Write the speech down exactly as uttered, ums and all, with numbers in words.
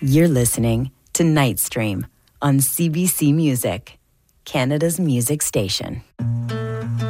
You're listening to Night Stream on C B C Music, Canada's music station.